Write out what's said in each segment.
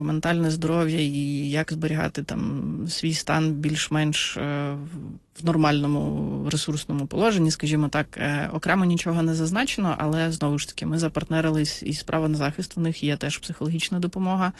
ментальне здоров'я і як зберігати там свій стан більш-менш в нормальному ресурсному положенні, скажімо так, окремо нічого не зазначено, але знову ж таки ми запартнерились із «Право на захист», у них є теж психологічна допомога,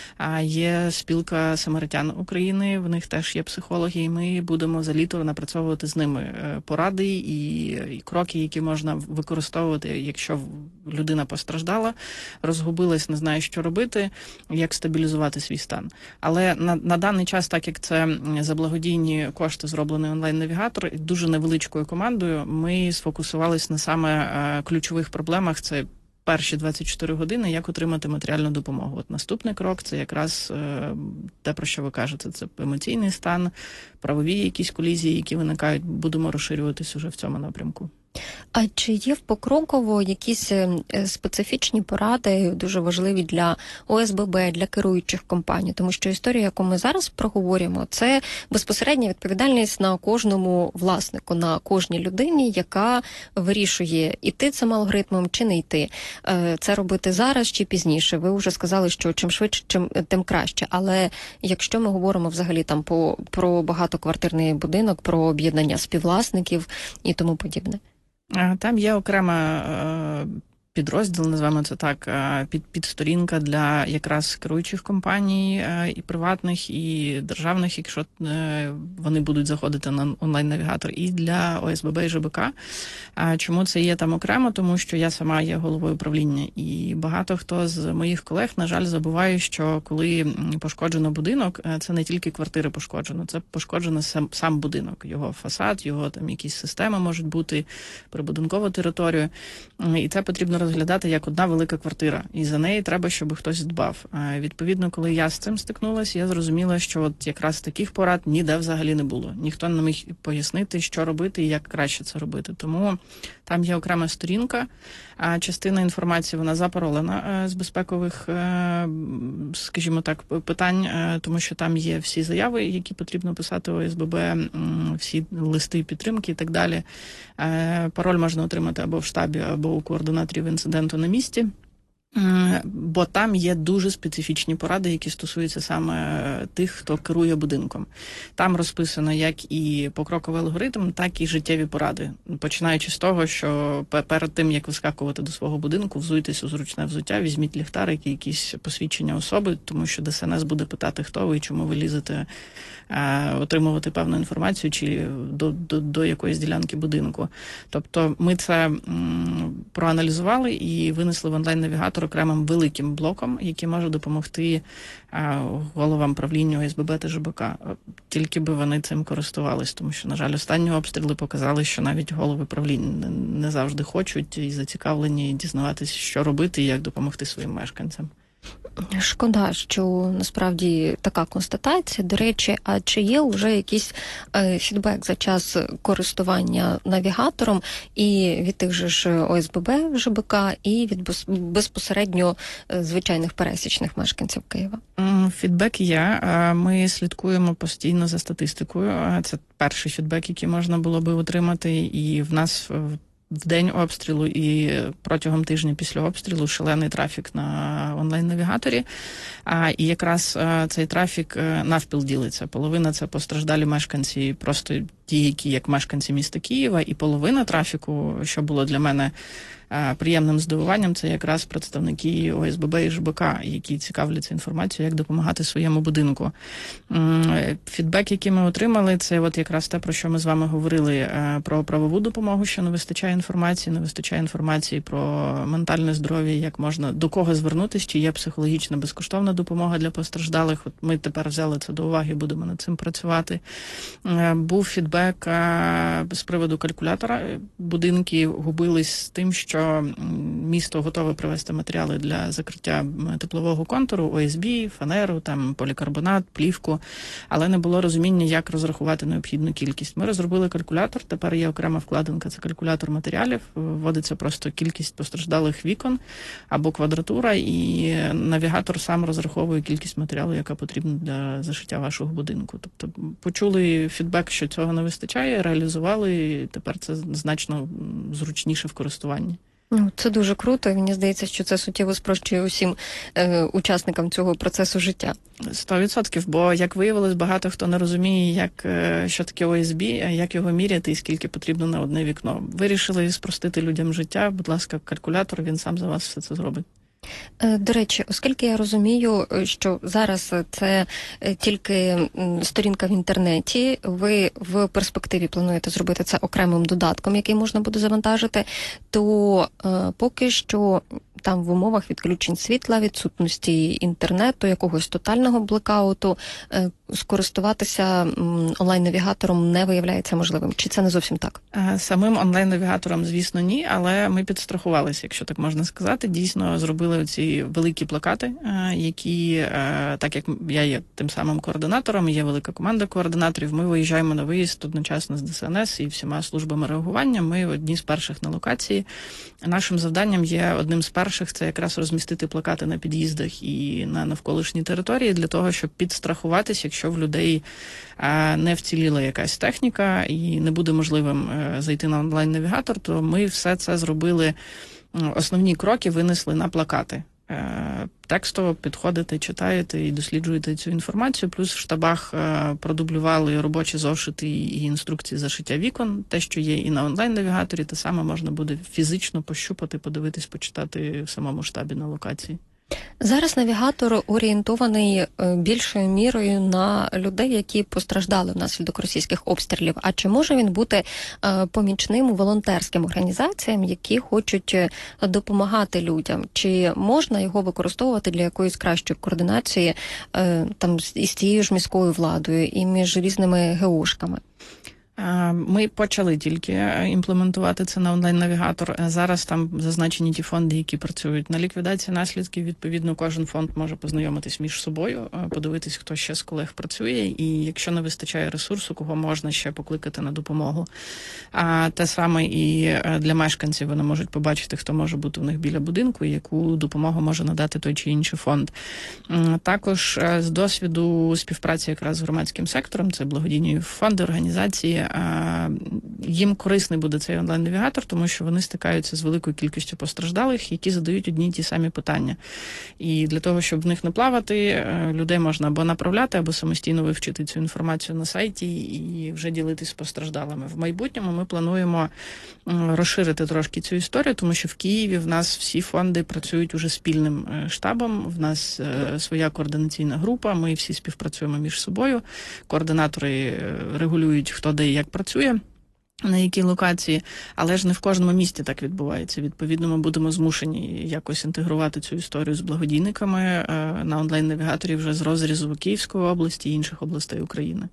є спілка самаритян України, в них теж є психологи, і ми будемо за літо напрацьовувати з ними поради і кроки, які можна використовувати, якщо людина постраждала, розгубилась, не знає, що робити, як стабілізувати свій стан. Але на даний час, так як це за благодійні кошти зроблений онлайн-навігатор, і дуже невеличкою командою ми сфокусувалися на саме ключових проблемах. Це перші 24 години, як отримати матеріальну допомогу. От наступний крок – це якраз те, про що ви кажете. Це емоційний стан, правові якісь колізії, які виникають. Будемо розширюватись уже в цьому напрямку. А чи є в покроково якісь специфічні поради, дуже важливі для ОСББ, для керуючих компаній? Тому що історія, яку ми зараз проговорюємо, це безпосередня відповідальність на кожному власнику, на кожній людині, яка вирішує, іти цим алгоритмом чи не йти. Це робити зараз чи пізніше. Ви вже сказали, що чим швидше, тим краще. Але якщо ми говоримо взагалі там про багатоквартирний будинок, про об'єднання співвласників і тому подібне. Там є окрема підрозділ, називаємо це так, підсторінка для якраз керуючих компаній, і приватних, і державних, якщо вони будуть заходити на онлайн-навігатор, і для ОСББ і ЖБК. Чому це є там окремо? Тому що я сама є головою правління, і багато хто з моїх колег, на жаль, забуває, що коли пошкоджено будинок, це не тільки квартири пошкоджено, це пошкоджено сам будинок, його фасад, його там якісь системи можуть бути, прибудинкову територію, і це потрібно розглядати як одна велика квартира, і за неї треба, щоб хтось дбав. Відповідно, коли я з цим стикнулася, я зрозуміла, що от якраз таких порад ніде взагалі не було. Ніхто не міг пояснити, що робити і як краще це робити. Тому там є окрема сторінка, а частина інформації, вона запаролена з безпекових, скажімо так, питань, тому що там є всі заяви, які потрібно писати ОСББ, всі листи підтримки і так далі. Пароль можна отримати або в штабі, або у координаторів інциденту на місці. Бо там є дуже специфічні поради, які стосуються саме тих, хто керує будинком. Там розписано як і покроковий алгоритм, так і життєві поради. Починаючи з того, що перед тим, як вискакувати до свого будинку, взуйтесь у зручне взуття, візьміть ліхтарик і якісь посвідчення особи, тому що ДСНС буде питати, хто ви і чому ви лізете отримувати певну інформацію чи до якоїсь ділянки будинку. Тобто ми це проаналізували і винесли в онлайн-навігатор окремим великим блоком, який може допомогти головам правління ОСББ та ЖБК. Тільки би вони цим користувались, тому що, на жаль, останні обстріли показали, що навіть голови правління не завжди хочуть і зацікавлені дізнаватися, що робити і як допомогти своїм мешканцям. Шкода, що насправді така констатація. До речі, а чи є вже якийсь фідбек за час користування навігатором і від тих же ж ОСББ, ЖБК, і від безпосередньо звичайних пересічних мешканців Києва? Фідбек є. Ми слідкуємо постійно за статистикою. Це перший фідбек, який можна було би отримати, і в нас в день обстрілу і протягом тижня після обстрілу шалений трафік на онлайн-навігаторі. І якраз цей трафік навпіл ділиться. Половина – це постраждалі мешканці, просто ті, які як мешканці міста Києва, і половина трафіку, що було для мене приємним здивуванням, це якраз представники ОСББ і ЖБК, які цікавляться інформацією, як допомагати своєму будинку. Фідбек, який ми отримали, це от якраз те, про що ми з вами говорили, про правову допомогу, що не вистачає інформації про ментальне здоров'я, як можна, до кого звернутися, чи є психологічна безкоштовна допомога для постраждалих. От ми тепер взяли це до уваги, будемо над цим працювати. Був фідбек з приводу калькулятора. Будинки губились з тим, що місто готове привезти матеріали для закриття теплового контуру, ОСБ, фанеру, там полікарбонат, плівку, але не було розуміння, як розрахувати необхідну кількість. Ми розробили калькулятор, тепер є окрема вкладинка, це калькулятор матеріалів, вводиться просто кількість постраждалих вікон або квадратура, і навігатор сам розраховує кількість матеріалу, яка потрібна для зашиття вашого будинку. Тобто почули фідбек, що цього не вистачає, реалізували, і тепер це значно зручніше в користуванні. Ну, це дуже круто, і мені здається, що це суттєво спрощує усім учасникам цього процесу життя. 100%, бо, як виявилось, багато хто не розуміє, що таке ОСБ, як його міряти і скільки потрібно на одне вікно. Вирішили спростити людям життя, будь ласка, калькулятор, він сам за вас все це зробить. До речі, оскільки я розумію, що зараз це тільки сторінка в інтернеті, ви в перспективі плануєте зробити це окремим додатком, який можна буде завантажити, то поки що там в умовах відключень світла, відсутності інтернету, якогось тотального блекауту, скористуватися онлайн-навігатором не виявляється можливим. Чи це не зовсім так? Самим онлайн-навігатором, звісно, ні, але ми підстрахувалися, якщо так можна сказати. Дійсно, зробили ці великі плакати, які, так як я є тим самим координатором, є велика команда координаторів, ми виїжджаємо на виїзд одночасно з ДСНС і всіма службами реагування. Ми одні з перших на локації. Нашим завданням є одним з перших, це якраз розмістити плакати на під'їздах і на навколишній території для того, щоб підстрахуватися, якщо в людей не вціліла якась техніка і не буде можливим зайти на онлайн-навігатор, то ми все це зробили, основні кроки винесли на плакати. Текстово підходите, читаєте і досліджуєте цю інформацію, плюс в штабах продублювали робочі зошити і інструкції зашиття вікон, те, що є і на онлайн-навігаторі, те саме можна буде фізично пощупати, подивитись, почитати в самому штабі на локації. Зараз навігатор орієнтований більшою мірою на людей, які постраждали внаслідок російських обстрілів. А чи може він бути помічним волонтерським організаціям, які хочуть допомагати людям? Чи можна його використовувати для якоїсь кращої координації там із тією ж міською владою і між різними ГОшками? Ми почали тільки імплементувати це на онлайн-навігатор. Зараз там зазначені ті фонди, які працюють на ліквідації наслідків. Відповідно, кожен фонд може познайомитись між собою, подивитись, хто ще з колег працює, і якщо не вистачає ресурсу, кого можна ще покликати на допомогу. А те саме і для мешканців вони можуть побачити, хто може бути в них біля будинку і яку допомогу може надати той чи інший фонд. Також з досвіду співпраці якраз з громадським сектором, це благодійні фонди, організації, їм корисний буде цей онлайн-навігатор, тому що вони стикаються з великою кількістю постраждалих, які задають одні й ті самі питання. І для того, щоб в них не плавати, людей можна або направляти, або самостійно вивчити цю інформацію на сайті і вже ділитись з постраждалими. В майбутньому ми плануємо розширити трошки цю історію, тому що в Києві в нас всі фонди працюють уже спільним штабом, в нас своя координаційна група, ми всі співпрацюємо між собою, координатори регулюють, хто де і як працює, на якій локації, але ж не в кожному місті так відбувається. Відповідно, ми будемо змушені якось інтегрувати цю історію з благодійниками на онлайн-навігаторі вже з розрізу Київської області і інших областей України.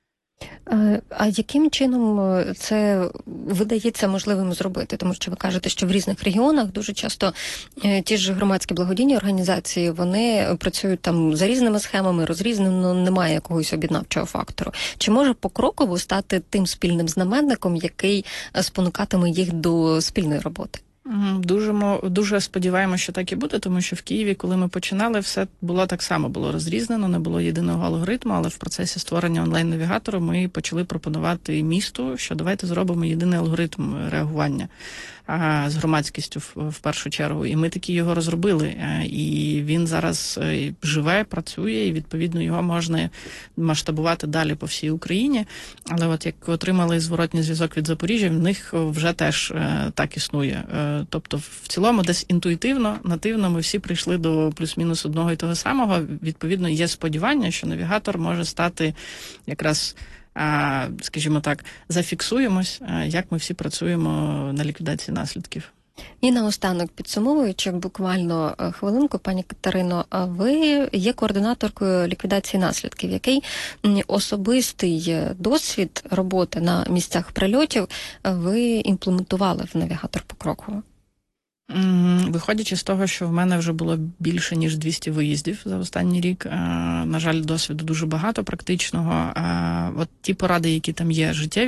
А яким чином це видається можливим зробити? Тому що ви кажете, що в різних регіонах дуже часто ті ж громадські благодійні організації, вони працюють там за різними схемами, розрізнено, немає якогось об'єднавчого фактору. Чи може покроково стати тим спільним знаменником, який спонукатиме їх до спільної роботи? Дуже сподіваємося, що так і буде, тому що в Києві, коли ми починали, все було так само, було розрізнено, не було єдиного алгоритму, але в процесі створення онлайн-навігатору ми почали пропонувати місту, що давайте зробимо єдиний алгоритм реагування з громадськістю в першу чергу. І ми таки його розробили. І він зараз живе, працює, і відповідно його можна масштабувати далі по всій Україні. Але от як отримали зворотній зв'язок від Запоріжжя, в них вже теж так існує. Тобто в цілому десь інтуїтивно, нативно ми всі прийшли до плюс-мінус одного і того самого. Відповідно, є сподівання, що навігатор може стати якраз, скажімо так, зафіксуємось, як ми всі працюємо на ліквідації наслідків. І наостанок, підсумовуючи буквально хвилинку, пані Катерино, ви є координаторкою ліквідації наслідків. Який особистий досвід роботи на місцях прильотів ви імплементували в навігатор покроково? Виходячи з того, що в мене вже було більше, ніж 200 виїздів за останній рік, на жаль, досвіду дуже багато практичного. От ті поради, які там є життєві,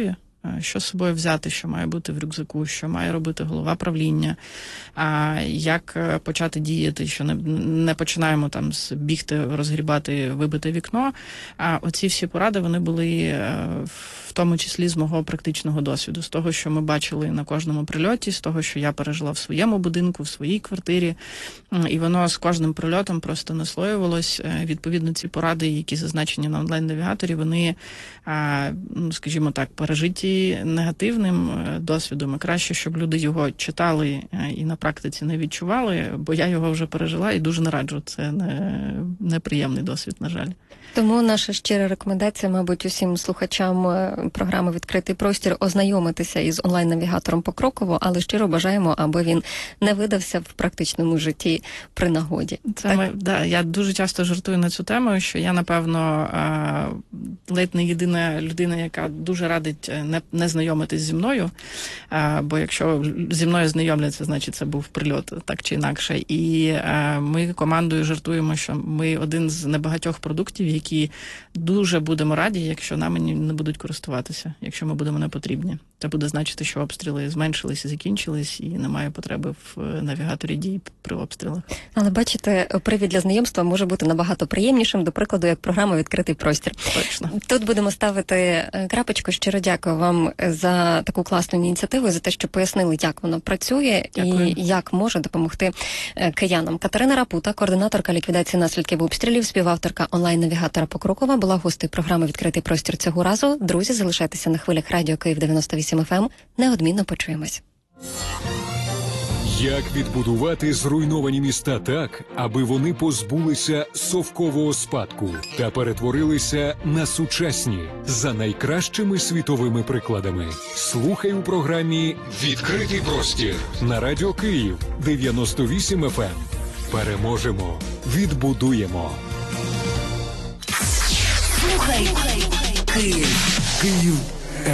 що з собою взяти, що має бути в рюкзаку, що має робити голова правління, як почати діяти, що не починаємо там бігти, розгрібати, вибити вікно. А оці всі поради, вони були в тому числі з мого практичного досвіду, з того, що ми бачили на кожному прильоті, з того, що я пережила в своєму будинку, в своїй квартирі, і воно з кожним прильотом просто наслоювалось. Відповідно, ці поради, які зазначені на онлайн-навігаторі, вони, скажімо так, пережиті негативним досвідом. І краще, щоб люди його читали і на практиці не відчували, бо я його вже пережила і дуже не раджу. Це неприємний досвід, на жаль. Тому наша щира рекомендація, мабуть, усім слухачам програми «Відкритий простір» ознайомитися із онлайн-навігатором покроково, але щиро бажаємо, аби він не видався в практичному житті при нагоді. Я дуже часто жартую на цю тему, що я, напевно, ледь не єдина людина, яка дуже радить не знайомитись зі мною, бо якщо зі мною знайомляться, значить це був прильот, так чи інакше. І ми командою жартуємо, що ми один з небагатьох продуктів, які дуже будемо раді, якщо нами не будуть користуватися, якщо ми будемо не потрібні. Це буде значити, що обстріли зменшились і закінчились, і немає потреби в навігаторі дій при обстрілах. Але бачите, привід для знайомства може бути набагато приємнішим, до прикладу, як програма «Відкритий простір». Точно. Тут будемо ставити крапочку. Щиро дякую вам за таку класну ініціативу, за те, що пояснили, як воно працює. Дякую. І як може допомогти киянам. Катерина Рапута, координаторка ліквідації наслідків обстрілів, співавторка онлайн-навігатора покрокова, була гостею програми «Відкритий простір» цього разу. Друзі, залишайтеся на хвилях радіо Київ 98 FM. Неодмінно почуємось. Як відбудувати зруйновані міста так, аби вони позбулися совкового спадку та перетворилися на сучасні за найкращими світовими прикладами? Слухай у програмі «Відкритий простір» на радіо Київ 98 FM. Переможемо, відбудуємо. Слухай Київ. Київ